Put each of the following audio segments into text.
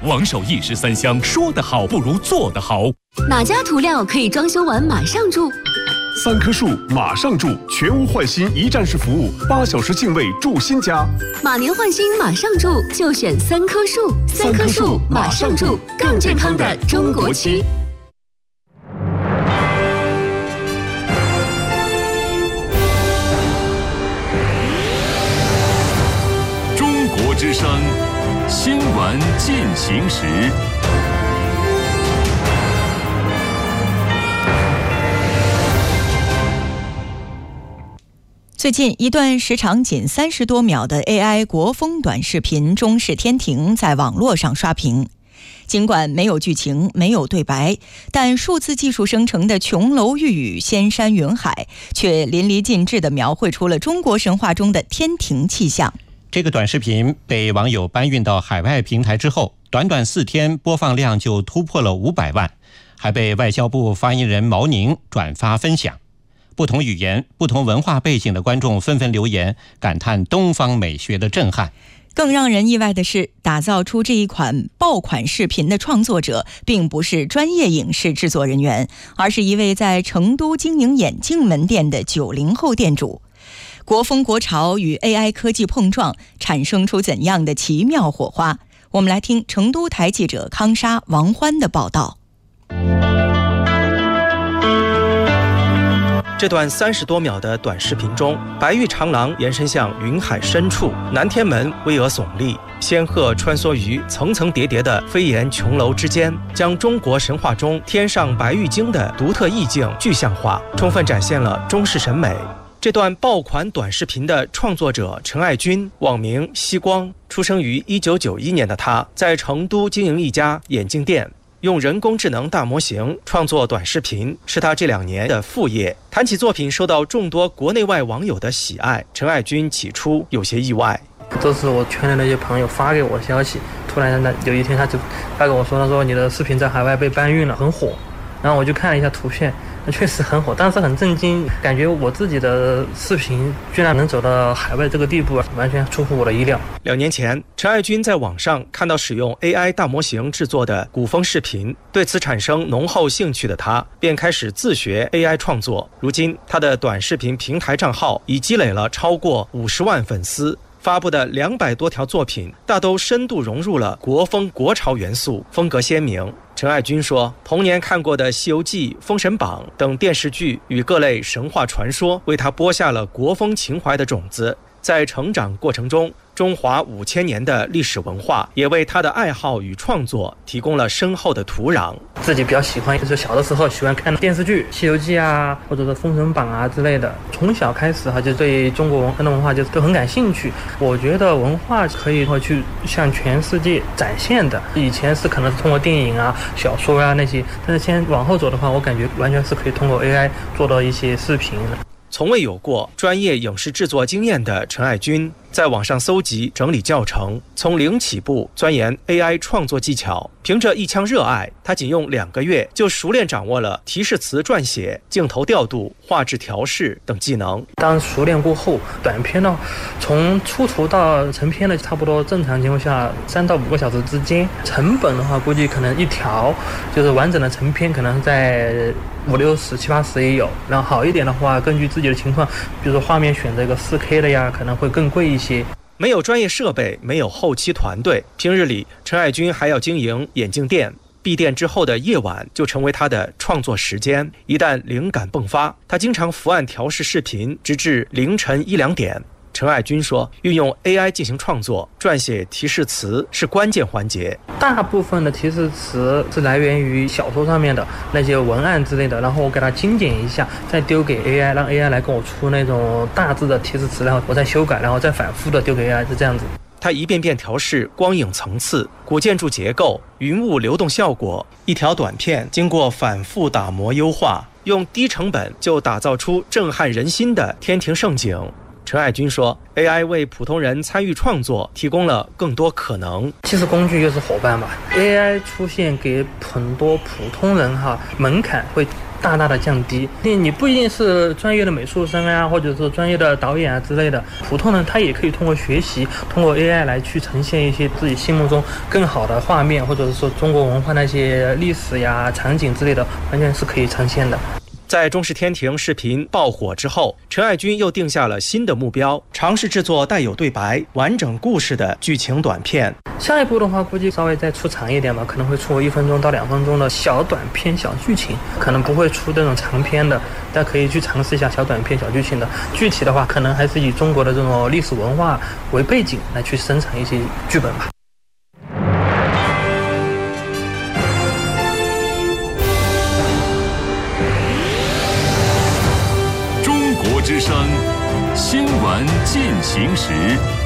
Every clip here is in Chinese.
王守义13香，说得好不如做得好。 哪家涂料可以装修完马上住 ？3棵树马上住，全屋换新一站式服务，8小时净位住新家。 马年换新马上住，就选3棵树。3棵树马上住，更健康的中国区。 中国之声新闻进行时。 最近，一段时长仅30多秒的 AI 国风短视频《中式天庭》在网络上刷屏。尽管没有剧情、没有对白，但数字技术生成的琼楼玉宇、仙山云海，却淋漓尽致地描绘出了中国神话中的天庭气象。 这个短视频被网友搬运到海外平台之后，短短4天播放量就突破了500万，还被外交部发言人毛宁转发分享。不同语言、不同文化背景的观众纷纷留言，感叹东方美学的震撼。 更让人意外的是，打造出这一款爆款视频的创作者并不是专业影视制作人员，而是一位在成都经营眼镜门店的90后店主。国风国潮与 AI 科技碰撞，产生出怎样的奇妙火花？我们来听成都台记者康莎、王欢的报道。 这段30多秒的短视频中，白玉长廊延伸向云海深处，南天门巍峨耸立，仙鹤穿梭于层层叠叠的飞檐琼楼之间，将中国神话中天上白玉京的独特意境具象化，充分展现了中式审美。这段爆款短视频的创作者陈爱军，网名西光，出生于1991年的他，在成都经营一家眼镜店，用人工智能大模型创作短视频是他这2年的副业。谈起作品受到众多国内外网友的喜爱，陈爱军起初有些意外。 都是我圈内那些朋友发给我的消息，突然有一天他就发给我说，他说你的视频在海外被搬运了，很火。然后我就看了一下图片，那确实很火，当时很震惊，感觉我自己的视频居然能走到海外这个地步，完全出乎我的意料。 2年前，陈爱军在网上看到使用 AI 大模型制作的古风视频，对此产生浓厚兴趣的他，便开始自学 AI 创作。如今，他的短视频平台账号已积累了超过50万粉丝。发布的200多条作品，大都深度融入了国风国潮元素，风格鲜明。陈爱军说，童年看过的《西游记》《封神榜》等电视剧与各类神话传说，为他播下了国风情怀的种子。在成长过程中，中华5000年的历史文化也为他的爱好与创作提供了深厚的土壤。 自己比较喜欢，就是小的时候喜欢看电视剧《西游记》啊，或者是《封神榜》啊之类的。从小开始就对中国很多文化就都很感兴趣。我觉得文化可以去向全世界展现的。以前是可能是通过电影啊、小说啊那些，但是先往后走的话，我感觉完全是可以通过 AI 做到一些视频的。 从未有过专业影视制作经验的陈爱军，在网上搜集整理教程，从零起步钻研 AI 创作技巧。凭着一腔热爱，他仅用2个月就熟练掌握了提示词撰写、镜头调度、画质调试等技能。 当熟练过后，短片呢，从出图到成片的差不多正常情况下3到5个小时之间。成本的话，估计可能一条就是完整的成片可能在50、60、70、80也有。然后好一点的话，根据自己的情况，比如说画面选择一个4K 的呀，可能会更贵一些。 没有专业设备，没有后期团队，平日里陈爱军还要经营眼镜店，闭店之后的夜晚就成为他的创作时间。一旦灵感迸发，他经常伏案调试视频，直至凌晨1、2点。陈爱军说，运用 AI 进行创作，撰写提示词是关键环节。 大部分的提示词是来源于小说上面的那些文案之类的，然后我给它精简一下，再丢给 AI， 让 AI 来跟我出那种大致的提示词，然后我再修改，然后再反复的丢给 AI， 是这样子。 他一遍遍调试光影层次、古建筑结构、云雾流动效果，一条短片经过反复打磨优化，用低成本就打造出震撼人心的天庭盛景。陈爱军说 AI 为普通人参与创作提供了更多可能。 其实工具就是伙伴吧， AI 出现给很多普通人门槛会大大的降低。你不一定是专业的美术生啊，或者是专业的导演啊之类的，普通人他也可以通过学习，通过 AI 来去呈现一些自己心目中更好的画面，或者是说中国文化那些历史呀、场景之类的，完全是可以呈现的。 在中视天庭视频爆火之后，陈爱军又定下了新的目标，尝试制作带有对白、完整故事的剧情短片。 下一步的话，估计稍微再出长一点吧，可能会出1分钟到2分钟的小短片、小剧情，可能不会出这种长片的，大家可以去尝试一下小短片、小剧情的。具体的话，可能还是以中国的这种历史文化为背景来去生产一些剧本吧。 之声新闻进行时。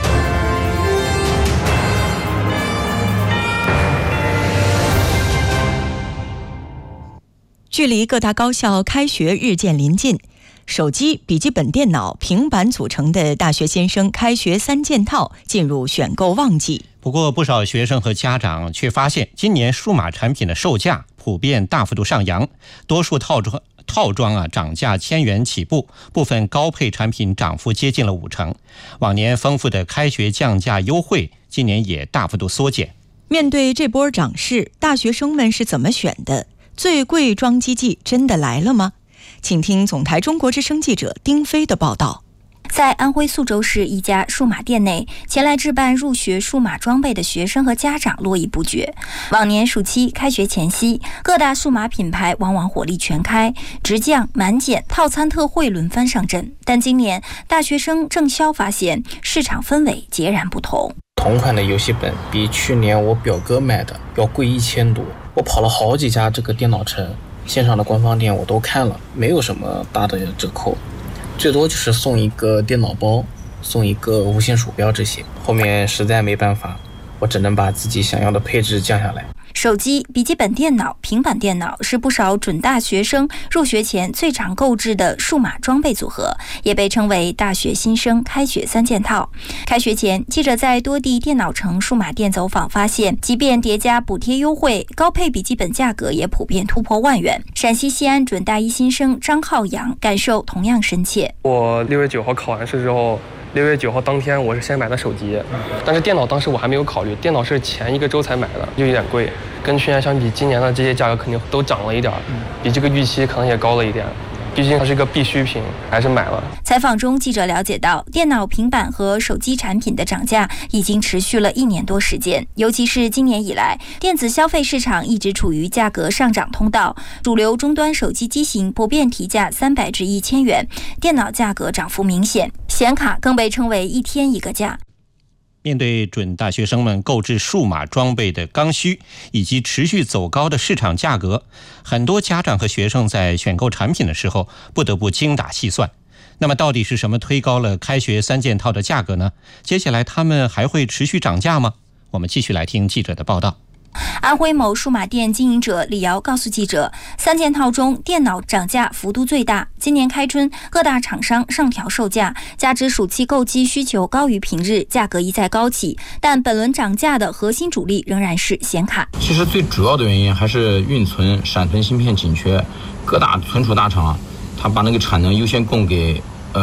距离各大高校开学日渐临近，手机、笔记本电脑、平板组成的大学新生开学3件套进入选购旺季。 不过，不少学生和家长却发现，今年数码产品的售价普遍大幅度上扬，多数套装涨价1000元起步，部分高配产品涨幅接近了50%。往年丰富的开学降价优惠，今年也大幅度缩减。 面对这波涨势，大学生们是怎么选的？最贵装机季真的来了吗？请听总台中国之声记者丁飞的报道。 在安徽宿州市一家数码店内，前来置办入学数码装备的学生和家长络绎不绝。往年暑期开学前夕，各大数码品牌往往火力全开，直降、满减、套餐特惠轮番上阵。但今年大学生郑潇发现，市场氛围截然不同。 同款的游戏本比去年我表哥买的要贵1000多，我跑了好几家这个电脑城，线上的官方店我都看了，没有什么大的折扣。最多就是送一个电脑包，送一个无线鼠标这些，后面实在没办法，我只能把自己想要的配置降下来。 手机、笔记本电脑、平板电脑是不少准大学生入学前最常购置的数码装备组合，也被称为大学新生开学3件套。开学前，记者在多地电脑城数码店走访发现，即便叠加补贴优惠，高配笔记本价格也普遍突破10000元。陕西西安准大一新生张浩洋感受同样深切。 我6月9号考完试之后，6月9号当天我是先买的手机，但是电脑当时我还没有考虑，电脑是前1个周才买的，就有点贵，跟去年相比，今年的这些价格肯定都涨了一点，比这个预期可能也高了一点。毕竟它是一个必需品，还是买了。 采访中，记者了解到，电脑、平板和手机产品的涨价已经持续了1年多时间，尤其是今年以来，电子消费市场一直处于价格上涨通道，主流终端手机机型普遍提价300至1000元，电脑价格涨幅明显，显卡更被称为1天1个价。 面对准大学生们购置数码装备的刚需以及持续走高的市场价格，很多家长和学生在选购产品的时候不得不精打细算。那么到底是什么推高了开学3件套的价格呢？接下来他们还会持续涨价吗？我们继续来听记者的报道。 安徽某数码店经营者李瑶告诉记者，3件套中电脑涨价幅度最大。今年开春，各大厂商上调售价，加之暑期购机需求高于平日，价格一再高企。但本轮涨价的核心主力仍然是显卡。 其实最主要的原因还是运存、闪存芯片紧缺，各大存储大厂它把那个产能优先供给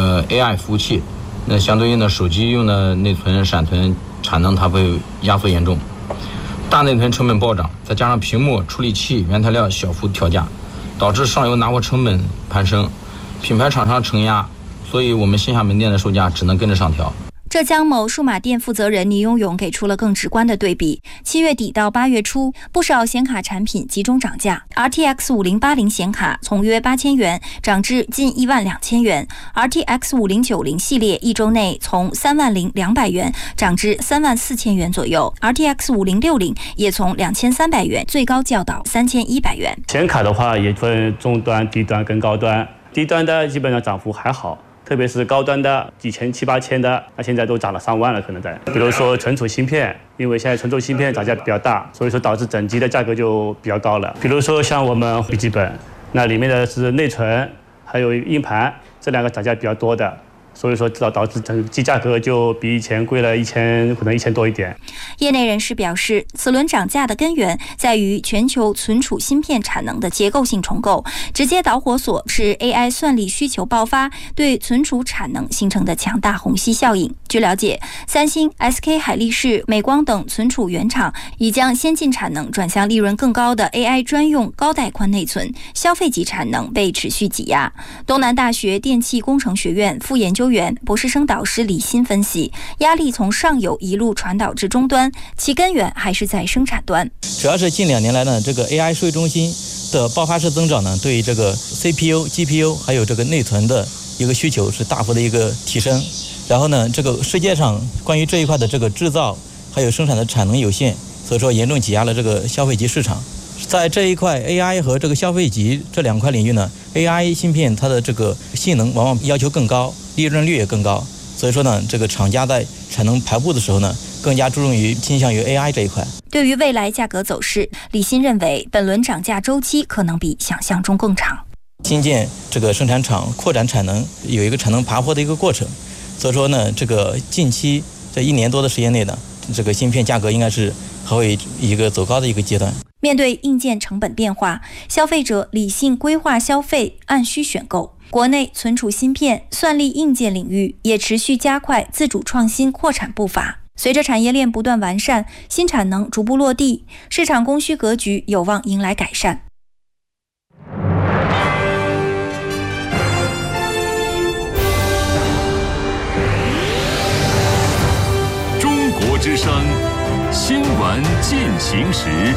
AI 服务器，那相对应的手机用的内存、闪存产能它会压缩严重。大内存成本暴涨，再加上屏幕、处理器、原材料小幅调价，导致上游拿货成本攀升，品牌厂商承压，所以我们线下门店的售价只能跟着上调。 浙江某数码店负责人倪永勇给出了更直观的对比：7月底到8月初，不少显卡产品集中涨价。RTX 5080显卡从约8000元涨至近12000元 ，RTX 5090系列1周内从30200元涨至34000元左右 ，RTX 5060也从2300元最高降到3100元。 显卡的话也分中端、低端跟高端，低端的基本上涨幅还好。特别是高端的几千、7、8千的，那现在都涨了3万了，可能在。比如说存储芯片，因为现在存储芯片涨价比较大，所以说导致整机的价格就比较高了。比如说像我们笔记本，那里面的是内存还有硬盘，这2个涨价比较多的。 所以说导致整鸡价格就比以前贵了可能1000多一点。 业内人士表示，此轮涨价的根源在于全球存储芯片产能的结构性重构，直接导火索是 AI 算力需求爆发对存储产能形成的强大虹吸效应。据了解，三星、SK 海力士、美光等存储原厂已将先进产能转向利润更高的 AI 专用高带宽内存，消费级产能被持续挤压。东南大学电气工程学院副研究员、博士生导师李欣分析，压力从上游一路传导至终端，其根源还是在生产端。 主要是近2年来呢，这个 AI 数据中心的爆发式增长呢，对于这个 CPU、GPU 还有这个内存的一个需求是大幅的一个提升。然后呢，这个世界上关于这一块的这个制造还有生产的产能有限，所以说严重挤压了这个消费级市场。在这一块 AI 和这个消费级这2块领域呢， AI 芯片它的这个性能往往要求更高，利润率也更高，所以说呢，这个厂家在产能排布的时候呢，更加注重于倾向于 AI 这一块。 对于未来价格走势，李欣认为本轮涨价周期可能比想象中更长。 新建这个生产厂扩展产能有一个产能爬坡的一个过程，所以说呢，这个近期这1年多的时间内呢，这个芯片价格应该是还会一个走高的一个阶段。 面对硬件成本变化，消费者理性规划消费，按需选购。国内存储芯片、算力硬件领域也持续加快自主创新扩产步伐。随着产业链不断完善，新产能逐步落地，市场供需格局有望迎来改善。 中国之声新闻进行时。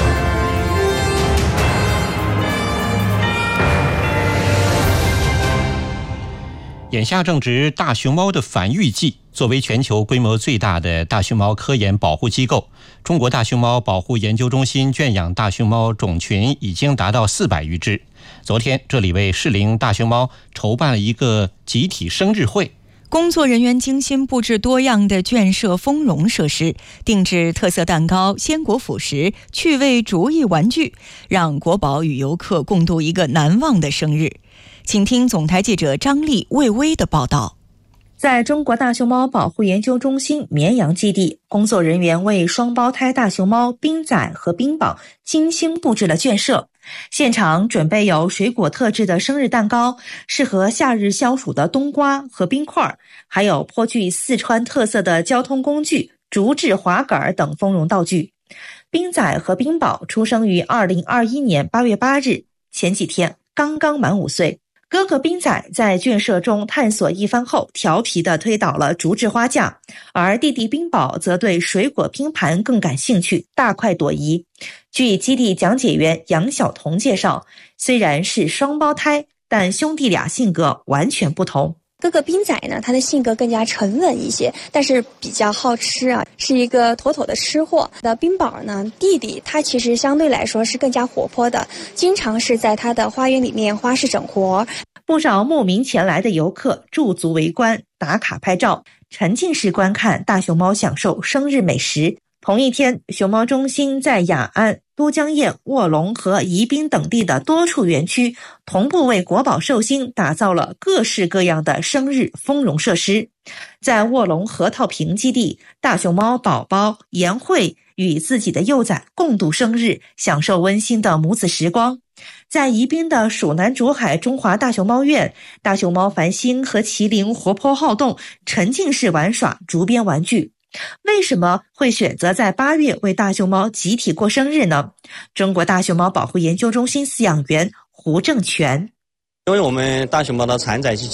眼下正值大熊猫的繁育季，作为全球规模最大的大熊猫科研保护机构，中国大熊猫保护研究中心圈养大熊猫种群已经达到400余只。昨天，这里为适龄大熊猫筹办了一个集体生日会。 工作人员精心布置多样的圈舍丰容设施，定制特色蛋糕、鲜果辅食、趣味竹艺玩具，让国宝与游客共度一个难忘的生日。请听总台记者张丽、魏巍的报道。 在中国大熊猫保护研究中心绵阳基地，工作人员为双胞胎大熊猫冰仔和冰宝精心布置了圈舍。现场准备有水果特制的生日蛋糕，适合夏日消暑的冬瓜和冰块，还有颇具四川特色的交通工具、竹制滑杆等丰容道具。冰仔和冰宝出生于2021年8月8日，前几天刚刚满5岁。哥哥冰仔在圈舍中探索一番后，调皮地推倒了竹制花架，而弟弟冰宝则对水果拼盘更感兴趣，大快朵颐。据基地讲解员杨晓彤介绍，虽然是双胞胎，但兄弟俩性格完全不同。 哥哥冰仔呢，他的性格更加沉稳一些，但是比较好吃啊，是一个妥妥的吃货。那冰宝呢，弟弟他其实相对来说是更加活泼的，经常是在他的花园里面花式整活。 不少慕名前来的游客驻足围观、打卡拍照，沉浸式观看大熊猫享受生日美食。同一天，熊猫中心在雅安、都江堰、卧龙和宜宾等地的多处园区，同步为国宝寿星打造了各式各样的生日丰容设施。在卧龙核桃坪基地，大熊猫宝宝颜慧与自己的幼崽共度生日，享受温馨的母子时光。在宜宾的蜀南竹海中华大熊猫院，大熊猫繁星和麒麟活泼好动，沉浸式玩耍竹编玩具。为什么会选择在8月为大熊猫集体过生日呢？中国大熊猫保护研究中心饲养员胡正全， 因为我们大熊猫的产崽期